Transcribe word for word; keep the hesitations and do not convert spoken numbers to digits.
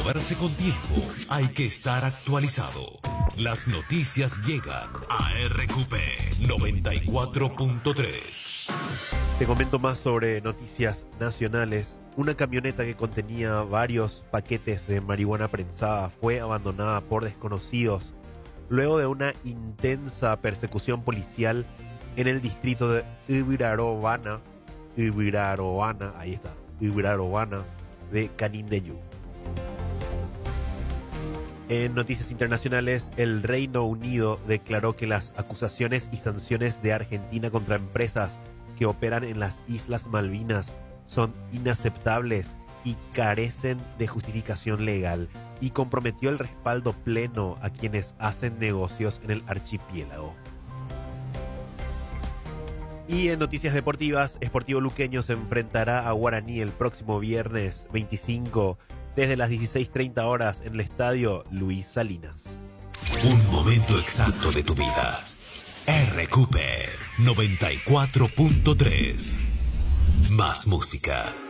moverse con tiempo, hay que estar actualizado. Las noticias llegan a R Q P noventa y cuatro punto tres. Te comento más sobre noticias nacionales. Una camioneta que contenía varios paquetes de marihuana prensada fue abandonada por desconocidos luego de una intensa persecución policial en el distrito de Ibirarobana, Ibirarobana, ahí está, Ibirarobana de Canindeyú. En noticias internacionales, el Reino Unido declaró que las acusaciones y sanciones de Argentina contra empresas que operan en las Islas Malvinas son inaceptables y carecen de justificación legal, y comprometió el respaldo pleno a quienes hacen negocios en el archipiélago. Y en noticias deportivas, Sportivo Luqueño se enfrentará a Guaraní el próximo viernes veinticinco desde las dieciséis treinta horas en el estadio Luis Salinas. Un momento exacto de tu vida. R Q P noventa y cuatro punto tres. Más música.